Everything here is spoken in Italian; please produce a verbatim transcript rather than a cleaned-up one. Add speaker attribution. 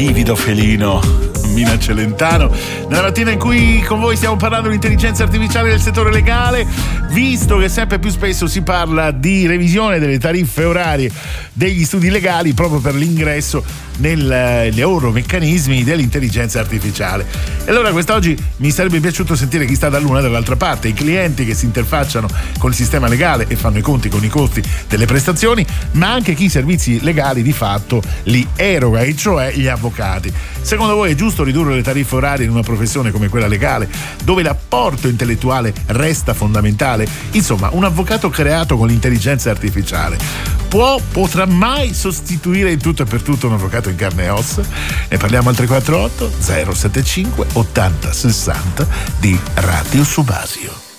Speaker 1: livido felino, Mina Celentano, nella mattina in cui con voi stiamo parlando di intelligenza artificiale nel settore legale, visto che sempre più spesso si parla di revisione delle tariffe orarie degli studi legali proprio per l'ingresso nei loro meccanismi dell'intelligenza artificiale. E allora quest'oggi mi sarebbe piaciuto sentire chi sta dall'una e dall'altra parte, i clienti che si interfacciano con il sistema legale e fanno i conti con i costi delle prestazioni, ma anche chi i servizi legali di fatto li eroga, e cioè gli avvocati. Secondo voi è giusto ridurre le tariffe orarie in una professione come quella legale, dove l'apporto intellettuale resta fondamentale? Insomma, un avvocato creato con l'intelligenza artificiale può, potrà mai sostituire in tutto e per tutto un avvocato in carne e ossa? Ne parliamo al tre quattro otto zero sette cinque ottanta sessanta di Radio Subasio.